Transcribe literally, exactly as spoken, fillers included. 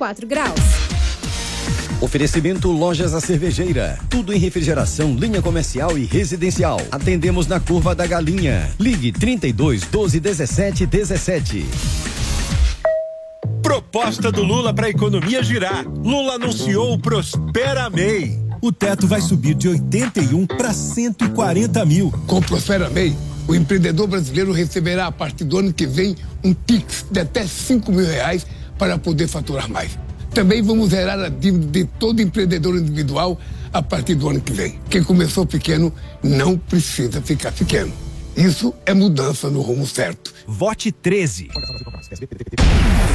quatro graus. Oferecimento Lojas A Cervejeira. Tudo em refrigeração, linha comercial e residencial. Atendemos na Curva da Galinha. Ligue trinta e dois, doze, dezessete, dezessete. Proposta do Lula para a economia girar. Lula anunciou o Prospera M E I. O teto vai subir de oitenta e um para cento e quarenta mil. Com o Prospera M E I, o empreendedor brasileiro receberá a partir do ano que vem um Pix de até cinco mil reais para poder faturar mais. Também vamos zerar a dívida de todo empreendedor individual a partir do ano que vem. Quem começou pequeno não precisa ficar pequeno. Isso é mudança no rumo certo. Vote treze.